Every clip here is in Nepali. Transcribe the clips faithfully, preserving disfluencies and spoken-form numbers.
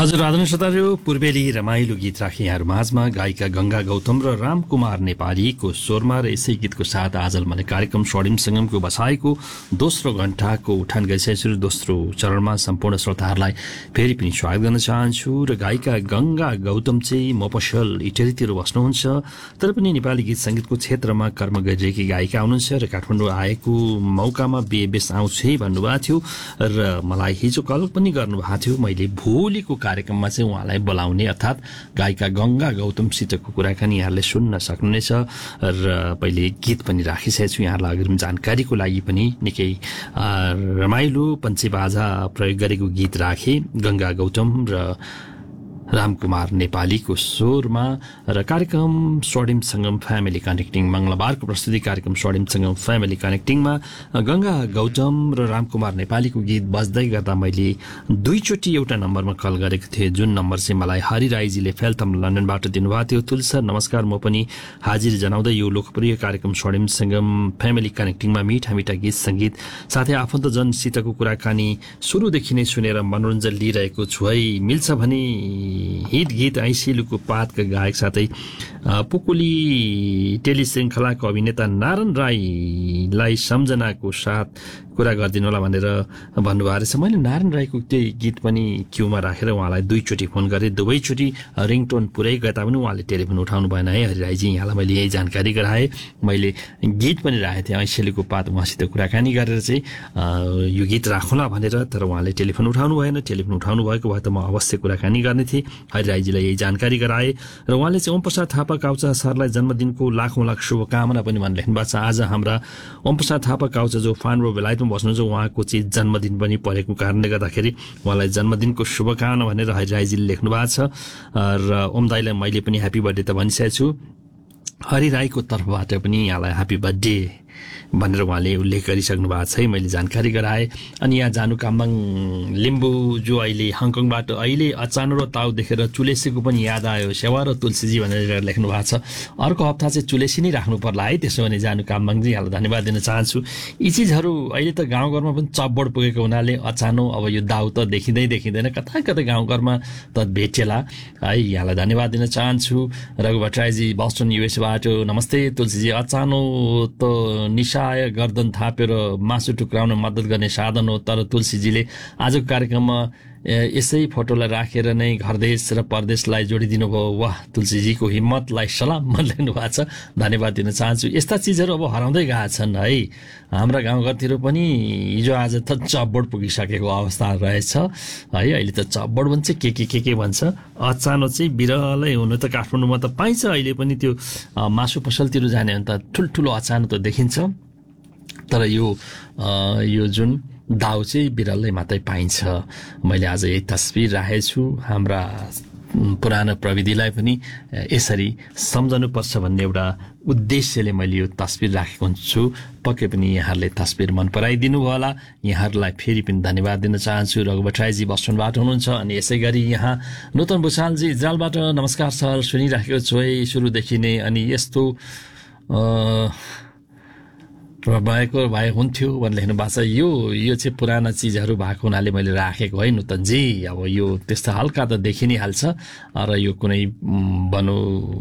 हजुर आदरणीय श्रोताहरू, पूर्वेली रमाइलो गीत राखे यहाँहरू माझमा गायिका गंगा गौतम र रामकुमार नेपालीको स्वरमा र यसै गीतको साथ आज मैले कार्यक्रम स्वर्णिम संगमको बसाइको दोस्रो घण्टाको उठान गरिसकेछु। दोस्रो चरणमा सम्पूर्ण श्रोताहरूलाई फेरि पनि स्वागत गर्न चाहन्छु। र गायिका गंगा गौतम चाहिँ मफसल इटलीतिर बस्नुहुन्छ, तर पनि नेपाली गीत सङ्गीतको क्षेत्रमा कर्म गरिरहेकी गायिका हुनुहुन्छ र काठमाडौँ आएको मौकामा बिहे बेस आउँछु है भन्नुभएको थियो र मलाई हिजो कल पनि गर्नुभएको थियो। मैले भोलिको कार्यक्रममा चाहिँ उहाँलाई बोलाउने अर्थात् गायिका गंगा गौतमसितको कुराकानी यहाँहरूले सुन्न सक्नुहुनेछ र पहिले गीत पनि राखिसकेको छु यहाँहरूलाई अग्रिम जानकारीको लागि पनि। निकै रमाइलो पञ्चेबाजा प्रयोग गरेको गीत राखे गंगा गौतम र रामकुमार नेपालीको स्वरमा र कार्यक्रम स्वर्णिम संगम फ्यामिली कनेक्टिङ मंगलबारको प्रस्तुति कार्यक्रम स्वर्णिम संगम फ्यामिली कनेक्टिङमा गंगा गौतम र रामकुमार नेपालीको गीत बज्दै गर्दा मैले दुईचोटि एउटा नम्बरमा कल गरेको थिएँ, जुन नम्बर चाहिँ मलाई हरि राईजीले फेल्थम लन्डनबाट दिनुभएको थियो। तुल सर नमस्कार, म पनि हाजिर जनाउँदै यो लोकप्रिय कार्यक्रम स्वर्णिम संगम फ्यामिली कनेक्टिङमा मिठा मिठा गीत सङ्गीत साथै आफन्तजनसितको कुराकानी सुरुदेखि नै सुनेर मनोरञ्जन लिइरहेको छु है। मिल्छ भने हिट गीत ऐसिलुको पातका गायक साथै पुकुली टेलिश्रृङ्खलाको अभिनेता नारायण राईलाई सम्झनाको साथ कुरा गरिदिनु होला भनेर भन्नुभएको रहेछ। मैले नारायण राईको त्यही गीत पनि क्युमा राखेर उहाँलाई दुईचोटि फोन गरेँ, दुवैचोटि रिङटोन पुरै गए तापनि उहाँले टेलिफोन उठाउनु भएन है हरिराईजी। यहाँलाई मैले यही जानकारी गराएँ, मैले गीत पनि राखेको थिएँ ऐसेलुको पात, उहाँसित कुराकानी गरेर चाहिँ यो गीत राखौँला भनेर, तर उहाँले टेलिफोन उठाउनु भएन। टेलिफोन उठाउनु भएको भए त म अवश्य कुराकानी गर्ने थिएँ, हरिराईजीलाई यही जानकारी गराए। र उहाँले चाहिँ ओम प्रसाद थापा काउचा सरलाई जन्मदिनको लाखौँ लाख शुभकामना पनि भनेर लेख्नु भएको छ। आज हाम्रा ओम प्रसाद थापा काउचा जो फान्रो बेलायतमा बस्नुहुन्छ, उहाँको चाहिँ जन्मदिन पनि परेको कारणले गर्दाखेरि उहाँलाई जन्मदिनको शुभकामना भनेर हरिराईजीले लेख्नु भएको छ। र ओम दाईलाई मैले पनि ह्याप्पी बर्थडे त भनिसकेको छु, हरिराईको तर्फबाट पनि यहाँलाई ह्याप्पी बर्थडे भनेर उहाँले उल्लेख गरिसक्नु भएको छ है, मैले जानकारी गराएँ। अनि यहाँ जानु कामबाङ लिम्बू जो अहिले हङकङबाट अहिले अचानो र ताउ देखेर चुलेसीको पनि याद आयो सेवा र तुलसीजी भनेर लेख्नु भएको छ। अर्को हप्ता चाहिँ चुलेसी नै राख्नु पर्ला है, त्यसो भने जानु कामबाङजी यहाँलाई धन्यवाद दिन चाहन्छु। यी चिजहरू अहिले त गाउँघरमा पनि चपबड पुगेको हुनाले अचानो अब यो दाउ त देखिँदै देखिँदैन, कता कतै गाउँघरमा त भेटेला है, यहाँलाई धन्यवाद दिन चाहन्छु। रघु भट्टराईजी बस्टन युएसबाट नमस्ते तुलसीजी, अचानो त निशाय गर्दन थापेर मासु टुक्राउन मद्दत गर्ने साधन हो, तर तुलसीजीले आजको कार्यक्रममा यसै फोटोलाई राखेर नै घरदेश र परदेशलाई जोडिदिनु भयो। वाह, तुलसीजीको हिम्मतलाई सलाम लेख्नु भएको छ, धन्यवाद दिन चाहन्छु। यस्ता चिजहरू अब हराउँदै गएका छन् है, हाम्रा गाउँघरतिर पनि हिजो आज त चपबड पुगिसकेको अवस्था रहेछ है। अहिले त चपबड भन्छ के के के के भन्छ, अचानो चाहिँ बिरलै हुनु त काठमाडौँमा त पाइन्छ अहिले पनि, त्यो मासु पसलतिर जाने भने त ठुल्ठुलो अचानो त देखिन्छ, तर यो यो जुन दाउ चाहिँ बिरलै मात्रै पाइन्छ। मैले आज यही तस्बिर राखेको छु, हाम्रा पुरानो प्रविधिलाई पनि यसरी सम्झनुपर्छ भन्ने एउटा उद्देश्यले मैले यो तस्बिर राखेको हुन्छु। पक्कै पनि यहाँहरूले तस्बिर मन पराइदिनु भयो होला, यहाँहरूलाई फेरि पनि धन्यवाद दिन चाहन्छु। रघु भट्टराईजी बस्टनबाट हुनुहुन्छ, अनि यसै गरी यहाँ नूतन भूषालजी इजरायलबाट नमस्कार सर, सुनिराखेको छु है सुरुदेखि नै, अनि यस्तो भएको भए हुन्थ्यो भनेर लेख्नु भएको छ। यो यो चाहिँ पुराना चिजहरू भएको हुनाले मैले राखेको है नूतनजी, अब यो त्यस्तो हल्का त देखि नै हाल्छ, र यो कुनै भनौँ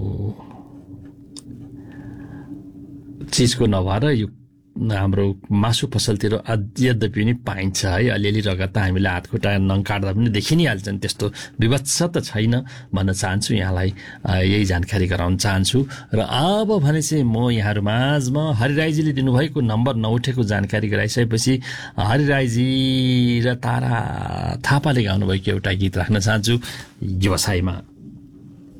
चिजको नभएर यो हाम्रो मासु पसलतिर यद्यपि पनि पाइन्छ है, अलिअलि रगत त हामीले हातखुट्टा नङ काट्दा पनि देखि नै हाल्छन्, त्यस्तो विवत्स त छैन भन्न चाहन्छु, यहाँलाई यही जानकारी गराउन चाहन्छु। र अब भने चाहिँ म यहाँहरू माझमा हरिराईजीले दिनुभएको नम्बर नउठेको जानकारी गराइसकेपछि हरिराईजी र तारा थापाले गाउनुभएको एउटा गीत राख्न चाहन्छु व्यवसायमा।